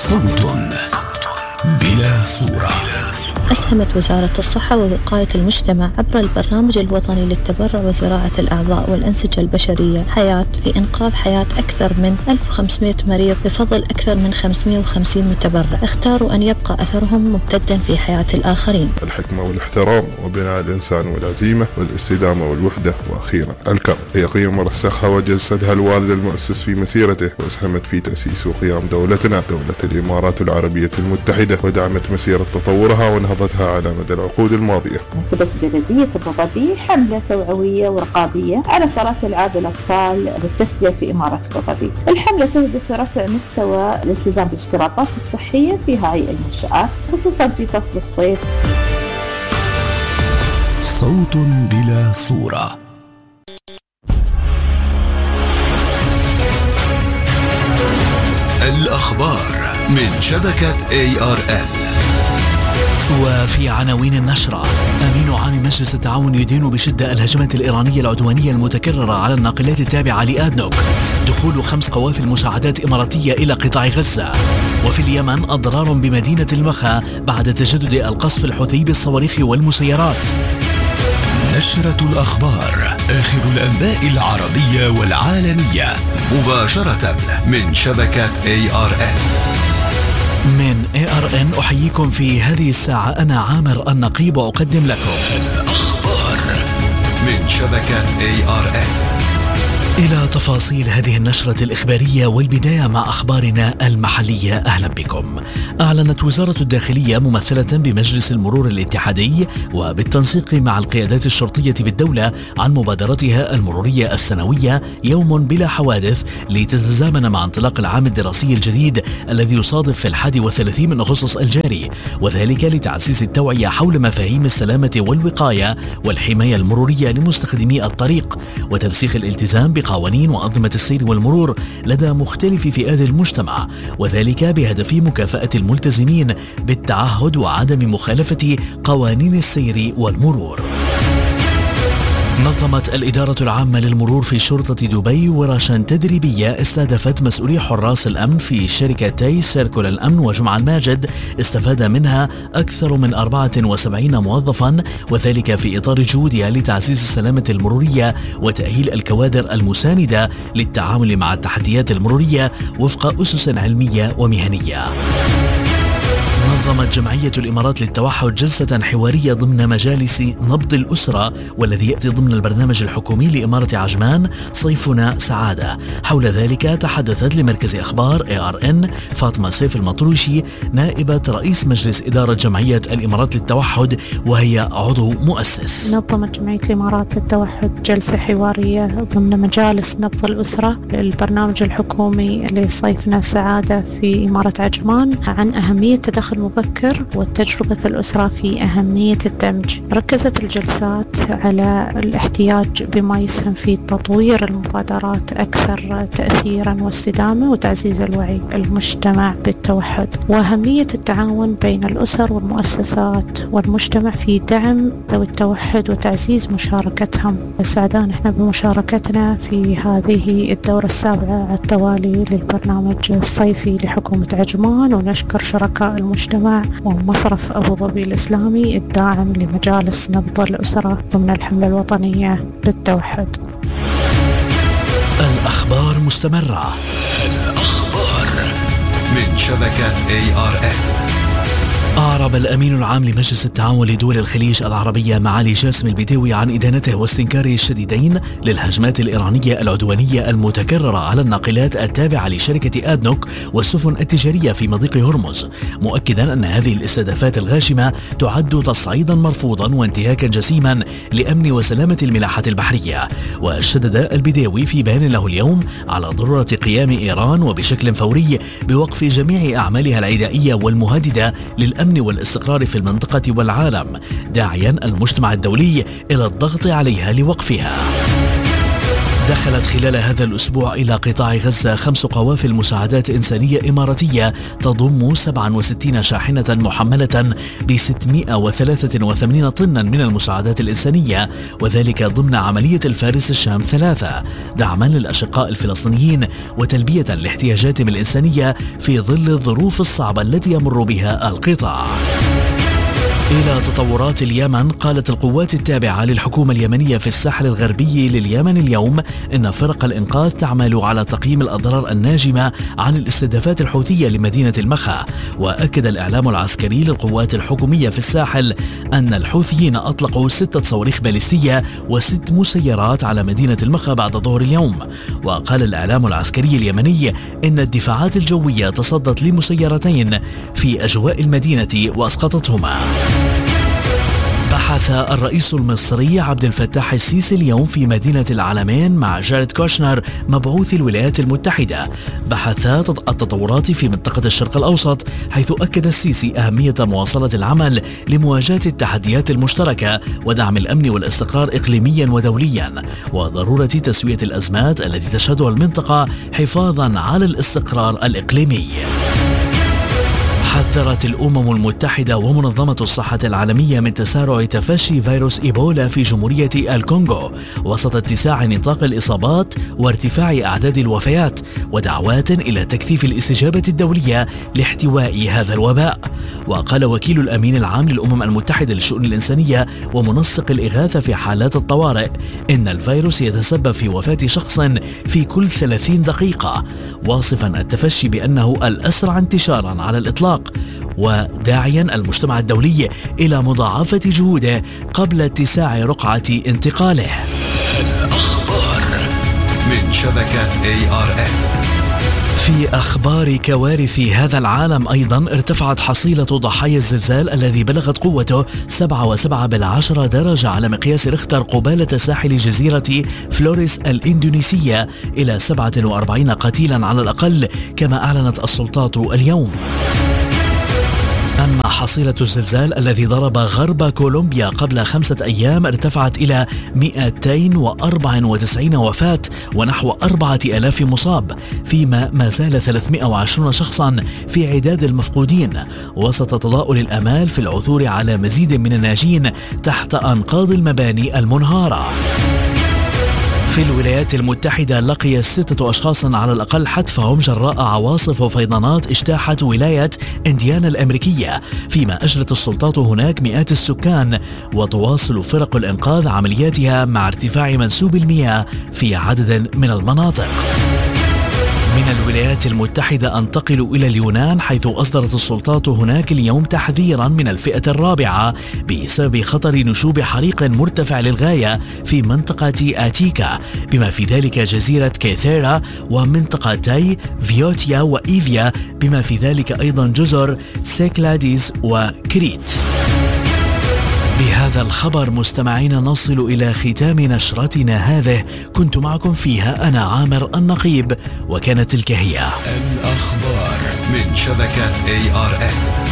صوت بلا صورة. أسهمت وزارة الصحة ووقاية المجتمع عبر البرنامج الوطني للتبرع وزراعة الأعضاء والأنسجة البشرية حياة في إنقاذ حياة أكثر من 1500 مريض بفضل أكثر من 550 متبرع اختاروا أن يبقى أثرهم ممتدا في حياة الآخرين. الحكمة والاحترام وبناء الإنسان والعزيمة والاستدامة والوحدة، وأخيرا الكرم هي قيم رسخها وجسدها الوالد المؤسس في مسيرته، وأسهمت في تأسيس وقيام دولتنا دولة الإمارات العربية المتحدة، ودعمت مسيرة تطورها ونهضتها على مدى العقود الماضية. نفذت بلدية أبو ظبي حملة توعوية ورقابية على صلاة ألعاب الأطفال بالتسلية في إمارة أبو ظبي. الحملة تهدف لرفع مستوى الالتزام بالاشتراطات الصحية في هذه المنشآت خصوصا في فصل الصيف. صوت بلا صورة. الأخبار من شبكة ARN. وفي عناوين النشرة: أمين عام مجلس التعاون يدين بشدة الهجمات الإيرانية العدوانية المتكررة على الناقلات التابعة لآدنوك. دخول 5 قوافل مساعدات إماراتية إلى قطاع غزة. وفي اليمن أضرار بمدينة المخا بعد تجدد القصف الحوثي بالصواريخ والمسيرات. نشرة الأخبار، آخر الأنباء العربية والعالمية، مباشرة من شبكة ARN. من ARN أحييكم في هذه الساعة، أنا عامر النقيب وأقدم لكم الأخبار من شبكة ARN. إلى تفاصيل هذه النشرة الإخبارية، والبداية مع أخبارنا المحلية. أهلا بكم. أعلنت وزارة الداخلية ممثلة بمجلس المرور الاتحادي وبالتنسيق مع القيادات الشرطية بالدولة عن مبادرتها المرورية السنوية يوم بلا حوادث لتتزامن مع انطلاق العام الدراسي الجديد الذي يصادف في 31 من أغسطس الجاري، وذلك لتعزيز التوعية حول مفاهيم السلامة والوقاية والحماية المرورية لمستخدمي الطريق، وترسيخ الالتزام بقوانين وأنظمة السير والمرور لدى مختلف فئات المجتمع، وذلك بهدف مكافأة الملتزمين بالتعهد وعدم مخالفة قوانين السير والمرور. نظمت الإدارة العامة للمرور في شرطة دبي ورشا تدريبية استهدفت مسؤولي حراس الأمن في شركتي سيركل الأمن وجمع الماجد، استفاد منها أكثر من 74 موظفا، وذلك في إطار جهودها لتعزيز السلامة المرورية وتأهيل الكوادر المساندة للتعامل مع التحديات المرورية وفق أسس علمية ومهنية. نظمت جمعية الإمارات للتوحد جلسة حوارية ضمن مجالس نبض الأسرة، والذي يأتي ضمن البرنامج الحكومي لإمارة عجمان صيفنا سعادة. حول ذلك تحدثت لمركز أخبار ARN فاطمة سيف المطروشي نائبة رئيس مجلس إدارة جمعية الإمارات للتوحد، وهي عضو مؤسس. نظمت جمعية الإمارات للتوحد جلسة حوارية ضمن مجالس نبض الأسرة للبرنامج الحكومي لصيفنا سعادة في إمارة عجمان عن أهمية تدخل مبكر وتجربة الأسرة في أهمية الدمج. ركزت الجلسات على الاحتياج بما يسهم في تطوير المبادرات أكثر تأثيرا واستدامة وتعزيز الوعي المجتمع بالتوحد، وأهمية التعاون بين الأسر والمؤسسات والمجتمع في دعم ذوي التوحد وتعزيز مشاركتهم. سعدان احنا بمشاركتنا في هذه الدورة السابعة على التوالي للبرنامج الصيفي لحكومة عجمان، ونشكر شركاء المجتمع ومصرف أبو ظبي الإسلامي الداعم لمجالس نبض الأسرة ضمن الحملة الوطنية للتوحد. الأخبار مستمرة. الأخبار من شبكة ARN. أعرب الأمين العام لمجلس التعاون لدول الخليج العربية معالي جاسم البديوي عن إدانته واستنكاره الشديدين للهجمات الإيرانية العدوانية المتكررة على الناقلات التابعة لشركة آدنوك والسفن التجارية في مضيق هرمز، مؤكدا أن هذه الاستهدافات الغاشمة تعد تصعيدا مرفوضا وانتهاكا جسيما لأمن وسلامة الملاحة البحرية. وشدد البديوي في بيان له اليوم على ضرورة قيام إيران وبشكل فوري بوقف جميع أعمالها العدائية والمهددة للأمن والاستقرار في المنطقة والعالم، داعيا المجتمع الدولي إلى الضغط عليها لوقفها. دخلت خلال هذا الأسبوع إلى قطاع غزة 5 قوافل مساعدات إنسانية إماراتية تضم 67 شاحنة محملة ب 683 طنا من المساعدات الإنسانية، وذلك ضمن عملية الفارس الشام 3 دعما للأشقاء الفلسطينيين وتلبية لاحتياجاتهم الإنسانية في ظل الظروف الصعبة التي يمر بها القطاع. إلى تطورات اليمن، قالت القوات التابعة للحكومة اليمنية في الساحل الغربي لليمن اليوم إن فرق الإنقاذ تعمل على تقييم الأضرار الناجمة عن الاستهدافات الحوثية لمدينة المخا. وأكد الإعلام العسكري للقوات الحكومية في الساحل أن الحوثيين أطلقوا 6 صواريخ باليستية و6 مسيرات على مدينة المخا بعد ظهر اليوم. وقال الإعلام العسكري اليمني إن الدفاعات الجوية تصدت لمسيرتين في أجواء المدينة وأسقطتهما. بحث الرئيس المصري عبد الفتاح السيسي اليوم في مدينة العلمين مع جاريد كوشنر مبعوث الولايات المتحدة بحث التطورات في منطقة الشرق الأوسط، حيث أكد السيسي أهمية مواصلة العمل لمواجهة التحديات المشتركة ودعم الأمن والاستقرار إقليميا ودوليا، وضرورة تسوية الأزمات التي تشهدها المنطقة حفاظا على الاستقرار الإقليمي. حذرت الأمم المتحدة ومنظمة الصحة العالمية من تسارع تفشي فيروس إيبولا في جمهورية الكونغو وسط اتساع نطاق الإصابات وارتفاع أعداد الوفيات، ودعوات إلى تكثيف الاستجابة الدولية لاحتواء هذا الوباء. وقال وكيل الأمين العام للأمم المتحدة للشؤون الإنسانية ومنسق الإغاثة في حالات الطوارئ إن الفيروس يتسبب في وفاة شخص في كل 30 دقيقة، واصفا التفشي بأنه الأسرع انتشارا على الإطلاق، وداعيا المجتمع الدولي إلى مضاعفة جهوده قبل اتساع رقعة انتقاله. الأخبار من شبكة ARN. في أخبار كوارث هذا العالم أيضا، ارتفعت حصيلة ضحايا الزلزال الذي بلغت قوته 7.7 درجة على مقياس ريختر قبالة ساحل جزيرة فلوريس الإندونيسية إلى 47 قتيلا على الأقل، كما أعلنت السلطات اليوم. أما حصيلة الزلزال الذي ضرب غرب كولومبيا قبل 5 أيام ارتفعت إلى 294 وفاة ونحو 4000 مصاب، فيما ما زال 320 شخصا في عداد المفقودين، وسط تضاؤل الآمال في العثور على مزيد من الناجين تحت أنقاض المباني المنهارة. في الولايات المتحدة لقي 6 أشخاص على الأقل حتفهم جراء عواصف وفيضانات اجتاحت ولاية إنديانا الأمريكية، فيما أجرت السلطات هناك مئات السكان، وتواصل فرق الإنقاذ عملياتها مع ارتفاع منسوب المياه في عدد من المناطق. من الولايات المتحدة أنتقل إلى اليونان، حيث أصدرت السلطات هناك اليوم تحذيرا من الفئة الرابعة بسبب خطر نشوب حريق مرتفع للغاية في منطقة آتيكا، بما في ذلك جزيرة كيثيرا ومنطقتي فيوتيا وإيفيا، بما في ذلك أيضا جزر سيكلاديز وكريت. بهذا الخبر مستمعين نصل إلى ختام نشرتنا هذه، كنت معكم فيها أنا عامر النقيب، وكانت تلك هي الأخبار من شبكة ARN.